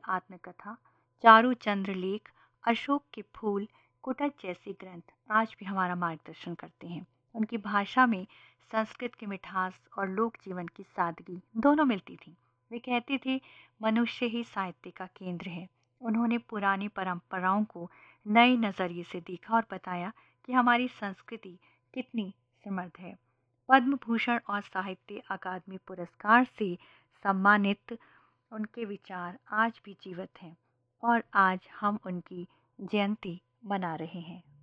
आत्मकथा, चारू चंद्र लेख, अशोक के फूल, कुटच जैसे ग्रंथ आज भी हमारा मार्गदर्शन करते हैं। उनकी भाषा में संस्कृत की मिठास और लोक जीवन की सादगी दोनों मिलती थी। वे कहते थे, मनुष्य ही साहित्य का केंद्र है। उन्होंने पुरानी परंपराओं को नए नज़रिए से देखा और बताया कि हमारी संस्कृति कितनी समृद्ध है। पद्म भूषण और साहित्य अकादमी पुरस्कार से सम्मानित उनके विचार आज भी जीवित हैं और आज हम उनकी जयंती मना रहे हैं।